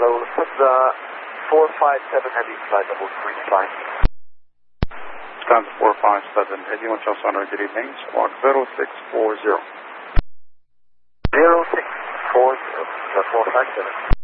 Hello, Lufthansa 457 Heavy Flight level 35. Lufthansa 457 Heavy, Hotel Sonora, good evening. Squawk 0640. 0640, 457.